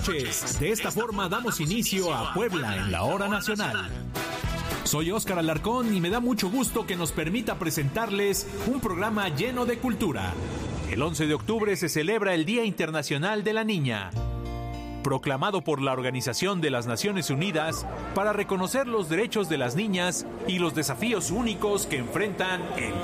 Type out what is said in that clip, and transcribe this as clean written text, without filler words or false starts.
noches. De esta forma damos inicio a Puebla en la hora nacional. Soy Óscar Alarcón y me da mucho gusto que nos permita presentarles un programa lleno de cultura. El 11 de octubre se celebra el Día Internacional de la Niña, proclamado por la Organización de las Naciones Unidas para reconocer los derechos de las niñas y los desafíos únicos que enfrentan en